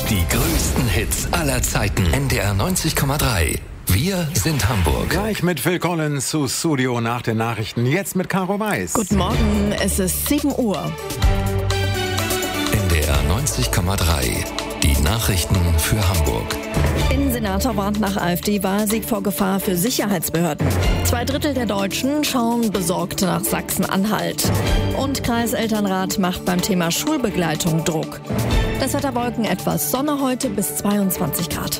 Die größten Hits aller Zeiten. NDR 90,3. Wir sind Hamburg. Gleich mit Phil Collins zu Studio nach den Nachrichten. Jetzt mit Caro Weiß. Guten Morgen, es ist 7 Uhr. NDR 90,3. Die Nachrichten für Hamburg. Innensenator warnt nach AfD-Wahlsieg vor Gefahr für Sicherheitsbehörden. 2/3 der Deutschen schauen besorgt nach Sachsen-Anhalt. Und Kreiselternrat macht beim Thema Schulbegleitung Druck. Das Wetter: Wolken, etwas Sonne heute bis 22 Grad.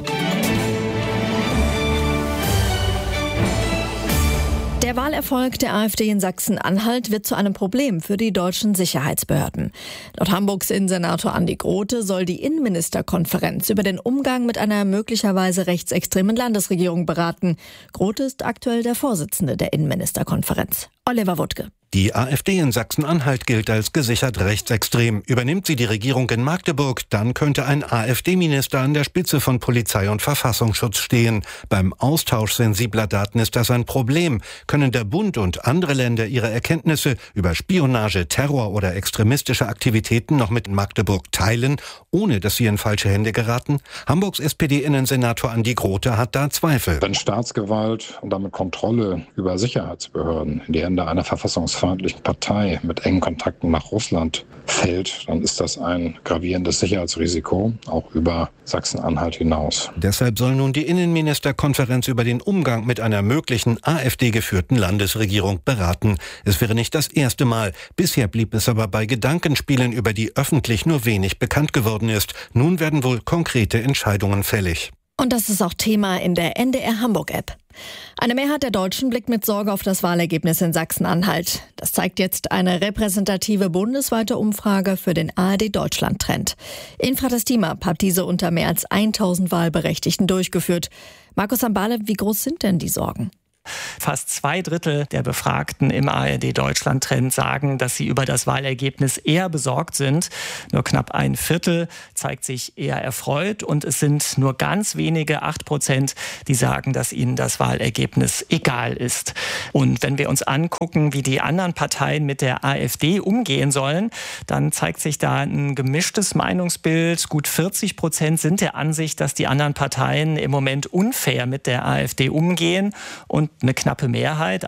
Der Wahlerfolg der AfD in Sachsen-Anhalt wird zu einem Problem für die deutschen Sicherheitsbehörden. Laut Hamburgs Innensenator Andi Grote soll die Innenministerkonferenz über den Umgang mit einer möglicherweise rechtsextremen Landesregierung beraten. Grote ist aktuell der Vorsitzende der Innenministerkonferenz. Oliver Wuttke. Die AfD in Sachsen-Anhalt gilt als gesichert rechtsextrem. Übernimmt sie die Regierung in Magdeburg, dann könnte ein AfD-Minister an der Spitze von Polizei und Verfassungsschutz stehen. Beim Austausch sensibler Daten ist das ein Problem. Können der Bund und andere Länder ihre Erkenntnisse über Spionage, Terror oder extremistische Aktivitäten noch mit Magdeburg teilen, ohne dass sie in falsche Hände geraten? Hamburgs SPD-Innensenator Andi Grote hat da Zweifel. Wenn Staatsgewalt und damit Kontrolle über Sicherheitsbehörden in die Hände einer verfassungsfeindlichen Partei mit engen Kontakten nach Russland fällt, dann ist das ein gravierendes Sicherheitsrisiko, auch über Sachsen-Anhalt hinaus. Deshalb soll nun die Innenministerkonferenz über den Umgang mit einer möglichen AfD-geführten Landesregierung beraten. Es wäre nicht das erste Mal. Bisher blieb es aber bei Gedankenspielen, über die öffentlich nur wenig bekannt geworden ist. Nun werden wohl konkrete Entscheidungen fällig. Und das ist auch Thema in der NDR Hamburg-App. Eine Mehrheit der Deutschen blickt mit Sorge auf das Wahlergebnis in Sachsen-Anhalt. Das zeigt jetzt eine repräsentative bundesweite Umfrage für den ARD-Deutschland-Trend. Infrates Team-Up hat diese unter mehr als 1000 Wahlberechtigten durchgeführt. Markus Ambale, wie groß sind denn die Sorgen? Fast 2/3 der Befragten im ARD-Deutschland-Trend sagen, dass sie über das Wahlergebnis eher besorgt sind. Nur knapp 1/4 zeigt sich eher erfreut und es sind nur ganz wenige 8%, die sagen, dass ihnen das Wahlergebnis egal ist. Und wenn wir uns angucken, wie die anderen Parteien mit der AfD umgehen sollen, dann zeigt sich da ein gemischtes Meinungsbild. Gut 40% sind der Ansicht, dass die anderen Parteien im Moment unfair mit der AfD umgehen, und eine knappe Mehrheit,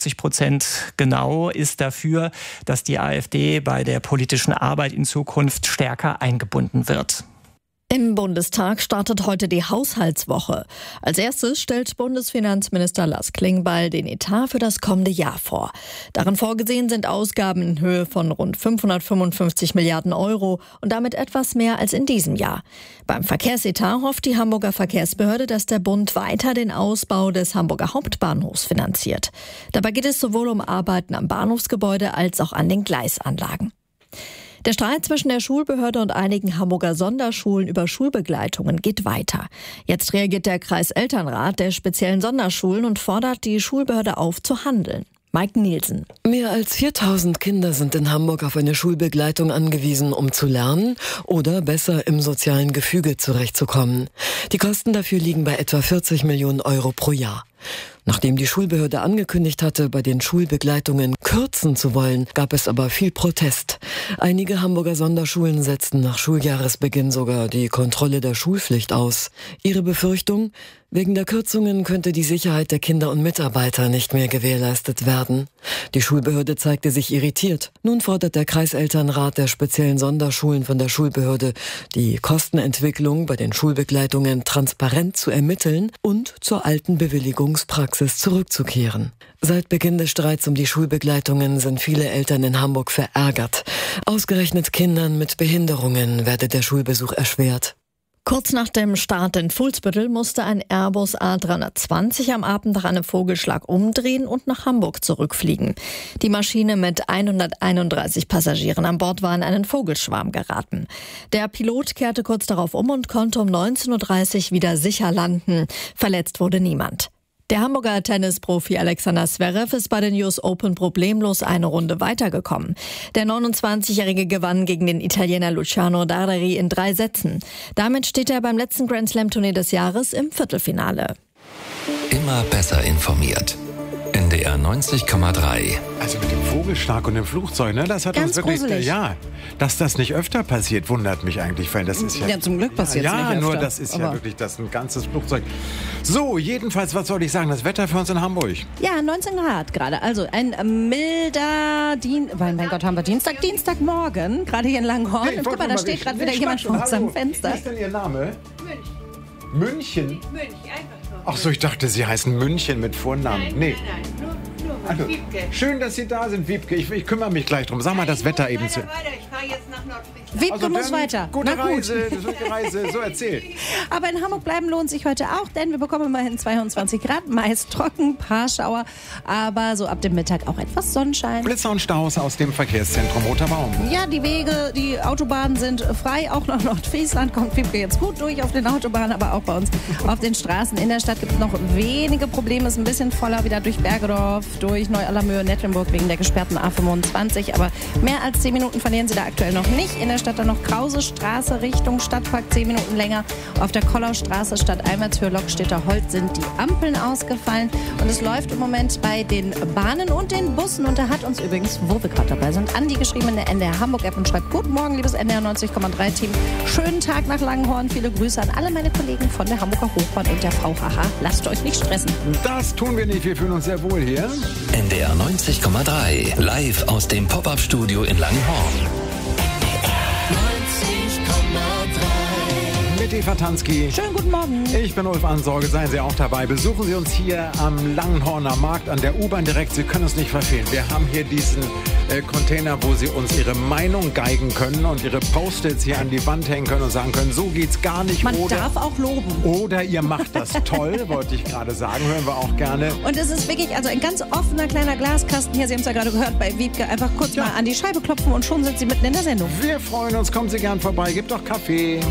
51% genau, ist dafür, dass die AfD bei der politischen Arbeit in Zukunft stärker eingebunden wird. Im Bundestag startet heute die Haushaltswoche. Als erstes stellt Bundesfinanzminister Lars Klingbeil den Etat für das kommende Jahr vor. Darin vorgesehen sind Ausgaben in Höhe von rund 555 Milliarden Euro und damit etwas mehr als in diesem Jahr. Beim Verkehrsetat hofft die Hamburger Verkehrsbehörde, dass der Bund weiter den Ausbau des Hamburger Hauptbahnhofs finanziert. Dabei geht es sowohl um Arbeiten am Bahnhofsgebäude als auch an den Gleisanlagen. Der Streit zwischen der Schulbehörde und einigen Hamburger Sonderschulen über Schulbegleitungen geht weiter. Jetzt reagiert der Kreiselternrat der speziellen Sonderschulen und fordert die Schulbehörde auf, zu handeln. Mike Nielsen. Mehr als 4000 Kinder sind in Hamburg auf eine Schulbegleitung angewiesen, um zu lernen oder besser im sozialen Gefüge zurechtzukommen. Die Kosten dafür liegen bei etwa 40 Millionen Euro pro Jahr. Nachdem die Schulbehörde angekündigt hatte, bei den Schulbegleitungen kürzen zu wollen, gab es aber viel Protest. Einige Hamburger Sonderschulen setzten nach Schuljahresbeginn sogar die Kontrolle der Schulpflicht aus. Ihre Befürchtung: Wegen der Kürzungen könnte die Sicherheit der Kinder und Mitarbeiter nicht mehr gewährleistet werden. Die Schulbehörde zeigte sich irritiert. Nun fordert der Kreiselternrat der speziellen Sonderschulen von der Schulbehörde, die Kostenentwicklung bei den Schulbegleitungen transparent zu ermitteln und zur alten Bewilligungspraxis zurückzukehren. Seit Beginn des Streits um die Schulbegleitungen sind viele Eltern in Hamburg verärgert. Ausgerechnet Kindern mit Behinderungen werde der Schulbesuch erschwert. Kurz nach dem Start in Fuhlsbüttel musste ein Airbus A320 am Abend nach einem Vogelschlag umdrehen und nach Hamburg zurückfliegen. Die Maschine mit 131 Passagieren an Bord war in einen Vogelschwarm geraten. Der Pilot kehrte kurz darauf um und konnte um 19:30 Uhr wieder sicher landen. Verletzt wurde niemand. Der Hamburger Tennisprofi Alexander Zverev ist bei den US Open problemlos eine Runde weitergekommen. Der 29-Jährige gewann gegen den Italiener Luciano Darderi in 3 Sätzen. Damit steht er beim letzten Grand Slam Turnier des Jahres im Viertelfinale. Immer besser informiert. NDR 90,3. Also mit dem Vogelstark und dem Flugzeug, ne? Das hat Ganz uns wirklich, gruselig. ja, dass das nicht öfter passiert, wundert mich eigentlich, weil das ist ja... Ja, zum Glück passiert es nicht Ja, öfter. nur das ist ja wirklich das ein ganzes Flugzeug. So, jedenfalls, was soll ich sagen? Das Wetter für uns in Hamburg. Ja, 19 Grad gerade. Also ein milder mein Gott, haben wir Dienstagmorgen, gerade hier in Langhorn. Hey, Und guck mal, da steht gerade wieder jemand vor unserem Fenster. Was ist denn Ihr Name? München. München, einfach so. Ach so, ich dachte, Sie heißen München mit Vornamen. Nein, Also, Wiebke. schön, dass Sie da sind, Wiebke. Ich kümmere mich gleich drum. Sag mal das Wetter eben zu. Ich fahre jetzt nach Nordfriesland. Wiebke muss dann weiter. Gute Na gut. Reise, so erzähl. Aber in Hamburg bleiben lohnt sich heute auch, denn wir bekommen immerhin 22 Grad, meist trocken, paar Schauer, aber so ab dem Mittag auch etwas Sonnenschein. Blitzer und Staus aus dem Verkehrszentrum Roter Baum. Ja, die Wege, die Autobahnen sind frei, auch nach Nordfriesland kommt Wiebke jetzt gut durch auf den Autobahnen, aber auch bei uns auf den Straßen in der Stadt gibt es noch wenige Probleme, ist ein bisschen voller wieder durch Bergedorf, durch Neu-Allermöhe, Nettlenburg wegen der gesperrten A25, aber mehr als 10 Minuten verlieren Sie da aktuell noch nicht. In der Stadt dann noch Krause-Straße Richtung Stadtpark, 10 Minuten länger. Auf der Kollaustraße Stadteinwärts für Lockstädter Holz sind die Ampeln ausgefallen und es läuft im Moment bei den Bahnen und den Bussen und da hat uns übrigens, wo wir gerade dabei sind, Andi geschrieben in der NDR Hamburg-App und schreibt: Guten Morgen, liebes NDR 90,3 Team. Schönen Tag nach Langenhorn. Viele Grüße an alle meine Kollegen von der Hamburger Hochbahn und der Frau Haha. Lasst euch nicht stressen. Das tun wir nicht, wir fühlen uns sehr wohl hier. NDR 90,3. Live aus dem Pop-Up-Studio in Langenhorn. Mit Eva Tansky. Schönen guten Morgen. Ich bin Ulf Ansorge, seien Sie auch dabei. Besuchen Sie uns hier am Langenhorner Markt an der U-Bahn direkt. Sie können es nicht verfehlen. Wir haben hier diesen Container, wo Sie uns Ihre Meinung geigen können und Ihre Post-its hier an die Wand hängen können und sagen können, so geht's gar nicht. Man darf auch loben. Oder ihr macht das toll, wollte ich gerade sagen, hören wir auch gerne. Und es ist wirklich also ein ganz offener kleiner Glaskasten hier. Sie haben es ja gerade gehört bei Wiebke. Einfach kurz mal an die Scheibe klopfen und schon sind Sie mitten in der Sendung. Wir freuen uns, kommen Sie gern vorbei, gibt doch Kaffee.